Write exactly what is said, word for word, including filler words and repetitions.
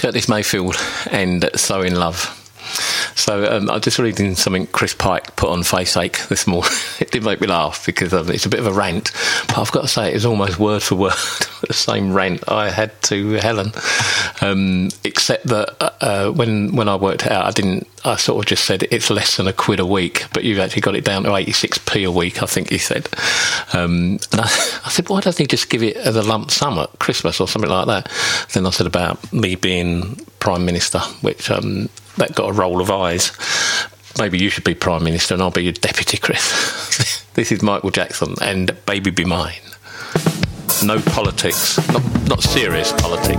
Curtis Mayfield and So in Love. So um, I was just reading something Chris Pike put on Faceache this morning. It did make me laugh because um, it's a bit of a rant, but I've got to say it is almost word for word the same rant I had to Helen, um, except that uh, when when I worked it out, I didn't. I sort of just said it's less than a quid a week, but you've actually got it down to eighty-six p a week, I think you said. Um, and I, I said, why doesn't he just give it as a lump sum at Christmas or something like that? Then I said about me being Prime Minister, which um, that got a roll of eyes. Maybe you should be Prime Minister and I'll be your deputy, Chris. This is Michael Jackson and Baby Be Mine. No politics, not, not serious politics.